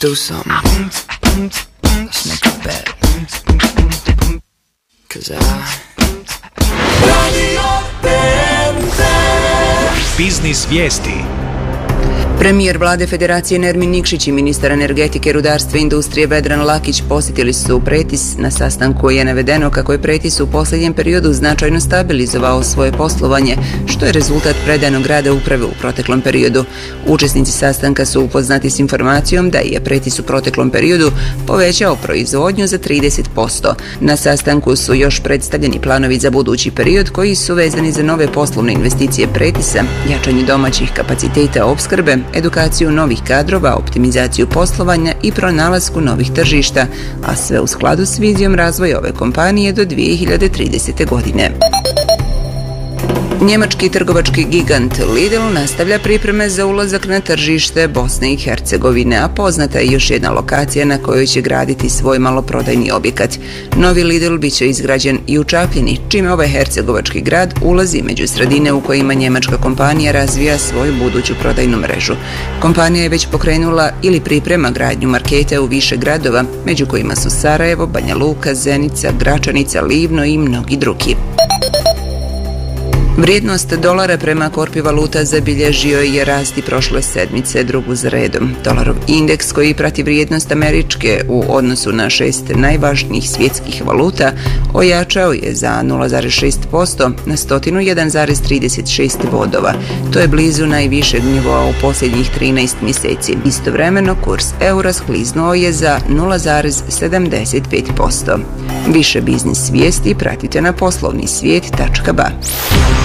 do something. Let's make a bet. 'Cause Biznis vijesti. Premijer vlade Federacije Nermin Nikšić i ministar energetike, rudarstva i industrije Vedran Lakić posjetili su Pretis. Na sastanku je navedeno kako je Pretis u posljednjem periodu značajno stabilizovao svoje poslovanje, što je rezultat predanog rada uprave u proteklom periodu. Učesnici sastanka su upoznati s informacijom da je Pretis u proteklom periodu povećao proizvodnju za 30%. Na sastanku su još predstavljeni planovi za budući period koji su vezani za nove poslovne investicije Pretisa, jačanje domaćih kapaciteta opskrbe, edukaciju novih kadrova, optimizaciju poslovanja i pronalasku novih tržišta, a sve u skladu s vizijom razvoja ove kompanije do 2030. godine. Njemački trgovački gigant Lidl nastavlja pripreme za ulazak na tržište Bosne i Hercegovine, a poznata je još jedna lokacija na kojoj će graditi svoj maloprodajni objekat. Novi Lidl bit će izgrađen i u Čapljini, čime ovaj hercegovački grad ulazi među sredine u kojima njemačka kompanija razvija svoju buduću prodajnu mrežu. Kompanija je već pokrenula ili priprema gradnju marketa u više gradova, među kojima su Sarajevo, Banja Luka, Zenica, Gračanica, Livno i mnogi drugi. Vrijednost dolara prema korpi valuta zabilježio je rast i prošle sedmice, drugu za redom. Dolarov indeks koji prati vrijednost američke u odnosu na 6 najvažnijih svjetskih valuta ojačao je za 0,6% na 101,36 bodova. To je blizu najvišeg nivoa u posljednjih 13 mjeseci. Istovremeno kurs eura skliznuo je za 0,75%. Više biznis vijesti pratite na poslovnisvijet.ba.